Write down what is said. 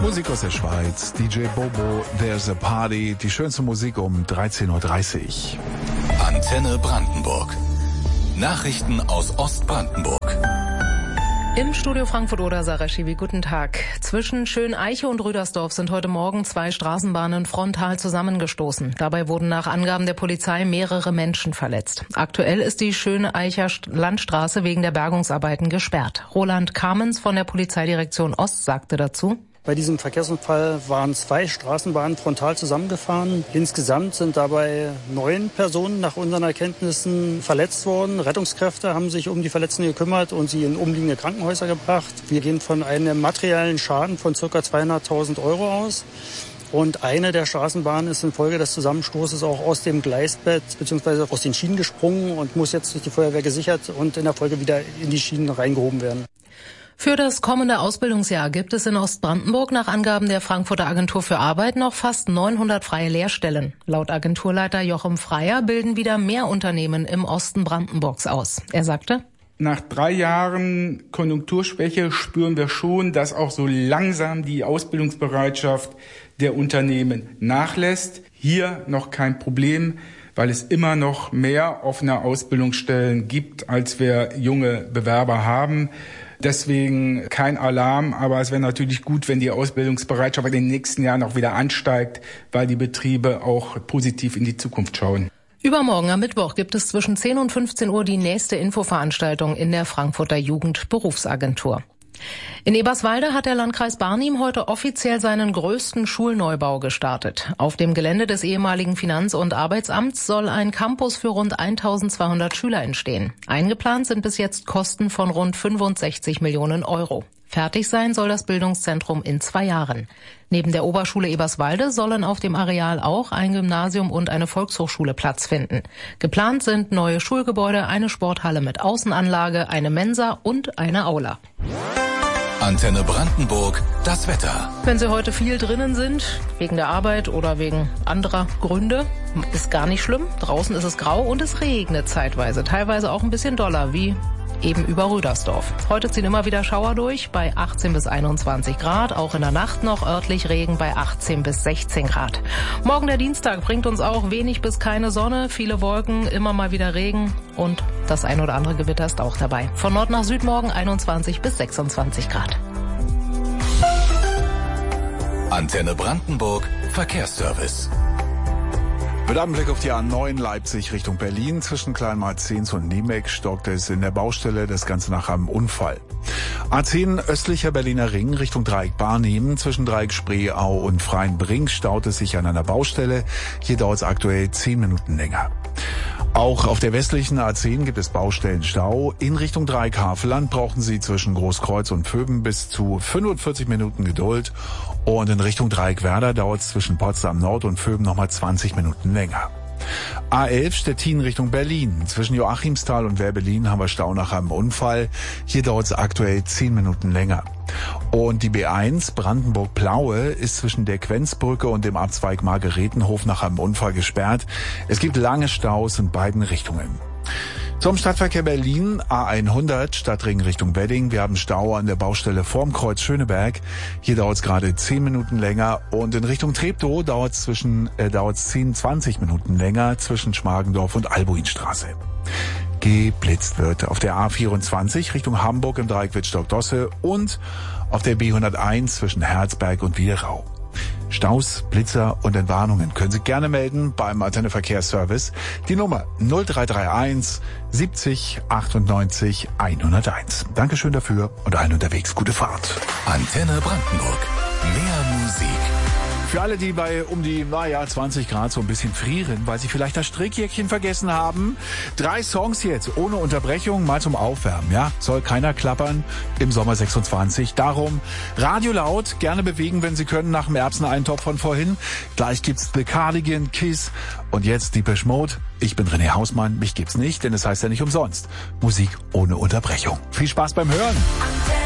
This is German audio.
Musik aus der Schweiz, DJ Bobo, There's a Party, die schönste Musik um 13.30 Uhr. Antenne Brandenburg. Nachrichten aus Ostbrandenburg. Im Studio Frankfurt oder Sarah Schiwi, guten Tag. Zwischen Schöneiche und Rüdersdorf sind heute Morgen 2 Straßenbahnen frontal zusammengestoßen. Dabei wurden nach Angaben der Polizei mehrere Menschen verletzt. Aktuell ist die Schöneicher Landstraße wegen der Bergungsarbeiten gesperrt. Roland Kamens von der Polizeidirektion Ost sagte dazu: Bei diesem Verkehrsunfall waren 2 Straßenbahnen frontal zusammengefahren. Insgesamt sind dabei 9 Personen nach unseren Erkenntnissen verletzt worden. Rettungskräfte haben sich um die Verletzten gekümmert und sie in umliegende Krankenhäuser gebracht. Wir gehen von einem materiellen Schaden von ca. 200.000 Euro aus. Und eine der Straßenbahnen ist infolge des Zusammenstoßes auch aus dem Gleisbett bzw. aus den Schienen gesprungen und muss jetzt durch die Feuerwehr gesichert und in der Folge wieder in die Schienen reingehoben werden. Für das kommende Ausbildungsjahr gibt es in Ostbrandenburg nach Angaben der Frankfurter Agentur für Arbeit noch fast 900 freie Lehrstellen. Laut Agenturleiter Joachim Freier bilden wieder mehr Unternehmen im Osten Brandenburgs aus. Er sagte: Nach 3 Jahren Konjunkturschwäche spüren wir schon, dass auch so langsam die Ausbildungsbereitschaft der Unternehmen nachlässt. Hier noch kein Problem, weil es immer noch mehr offene Ausbildungsstellen gibt, als wir junge Bewerber haben. Deswegen kein Alarm, aber es wäre natürlich gut, wenn die Ausbildungsbereitschaft in den nächsten Jahren auch wieder ansteigt, weil die Betriebe auch positiv in die Zukunft schauen. Übermorgen am Mittwoch gibt es zwischen 10 und 15 Uhr die nächste Infoveranstaltung in der Frankfurter Jugendberufsagentur. In Eberswalde hat der Landkreis Barnim heute offiziell seinen größten Schulneubau gestartet. Auf dem Gelände des ehemaligen Finanz- und Arbeitsamts soll ein Campus für rund 1200 Schüler entstehen. Eingeplant sind bis jetzt Kosten von rund 65 Millionen Euro. Fertig sein soll das Bildungszentrum in 2 Jahren. Neben der Oberschule Eberswalde sollen auf dem Areal auch ein Gymnasium und eine Volkshochschule Platz finden. Geplant sind neue Schulgebäude, eine Sporthalle mit Außenanlage, eine Mensa und eine Aula. Antenne Brandenburg, das Wetter. Wenn Sie heute viel drinnen sind, wegen der Arbeit oder wegen anderer Gründe, ist gar nicht schlimm. Draußen ist es grau und es regnet zeitweise, teilweise auch ein bisschen doller, wie eben über Rüdersdorf. Heute ziehen immer wieder Schauer durch bei 18 bis 21 Grad, auch in der Nacht noch örtlich Regen bei 18 bis 16 Grad. Morgen der Dienstag bringt uns auch wenig bis keine Sonne, viele Wolken, immer mal wieder Regen und das ein oder andere Gewitter ist auch dabei. Von Nord nach Süd morgen 21 bis 26 Grad. Antenne Brandenburg, Verkehrsservice. Mit einem Blick auf die A9 Leipzig Richtung Berlin. Zwischen Kleinmarzens und Niemek stockt es in der Baustelle, das Ganze nach einem Unfall. A10 östlicher Berliner Ring Richtung Dreieck Barnim. Zwischen Dreieck Spreeau und Freienbrink staut es sich an einer Baustelle. Hier dauert es aktuell 10 Minuten länger. Auch auf der westlichen A10 gibt es Baustellenstau. In Richtung Dreieck Havelland brauchen Sie zwischen Großkreuz und Vöben bis zu 45 Minuten Geduld. Und in Richtung Dreieck Werder dauert es zwischen Potsdam Nord und Vöben nochmal 20 Minuten länger. A11 Stettin Richtung Berlin. Zwischen Joachimsthal und Werbelin haben wir Stau nach einem Unfall. Hier dauert es aktuell 10 Minuten länger. Und die B1 Brandenburg-Plaue ist zwischen der Quenzbrücke und dem Abzweig Margaretenhof nach einem Unfall gesperrt. Es gibt lange Staus in beiden Richtungen. Zum Stadtverkehr Berlin, A100, Stadtring Richtung Wedding. Wir haben Stau an der Baustelle vorm Kreuz Schöneberg. Hier dauert es gerade 10 Minuten länger. Und in Richtung Treptow dauert es 10-20 Minuten länger zwischen Schmargendorf und Albuinstraße. Geblitzt wird auf der A24 Richtung Hamburg im Dreieck Wittstock-Dosse und auf der B101 zwischen Herzberg und Wiederau. Staus, Blitzer und Entwarnungen können Sie gerne melden beim Antenne Verkehrsservice. Die Nummer 0331 70 98 101. Dankeschön dafür und allen unterwegs gute Fahrt. Antenne Brandenburg. Mehr Musik. Für alle, die bei um die 20 Grad so ein bisschen frieren, weil sie vielleicht das Strickjäckchen vergessen haben. 3 Songs jetzt ohne Unterbrechung, mal zum Aufwärmen. Ja, soll keiner klappern im Sommer 26. Darum Radio laut, gerne bewegen, wenn Sie können, nach dem Erbseneintopf von vorhin. Gleich gibt's The Cardigan, Kiss und jetzt Depeche Mode. Ich bin René Hausmann, mich gibt's nicht, denn es heißt ja nicht umsonst. Musik ohne Unterbrechung. Viel Spaß beim Hören.